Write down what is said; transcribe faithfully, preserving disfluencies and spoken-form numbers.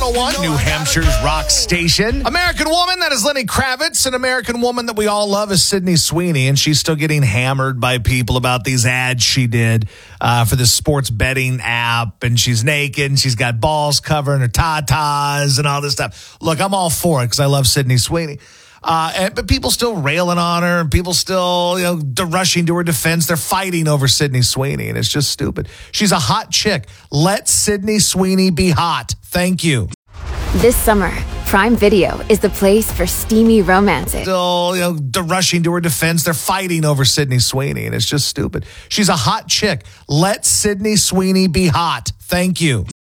one oh one, New Hampshire's rock station. American Woman, that is Lenny Kravitz. An American Woman that we all love is Sydney Sweeney, and she's still getting hammered by people about these ads she did uh, for this sports betting app, and she's naked, and she's got balls covering her tatas and all this stuff. Look, I'm all for it because I love Sydney Sweeney. Uh, and, but people still railing on her, and people still, you know, rushing to her defense. They're fighting over Sydney Sweeney, and it's just stupid. She's a hot chick. Let Sydney Sweeney be hot. Thank you. This summer, Prime Video is the place for steamy romances. Still, you know, they're rushing to her defense. They're fighting over Sydney Sweeney, and it's just stupid. She's a hot chick. Let Sydney Sweeney be hot. Thank you.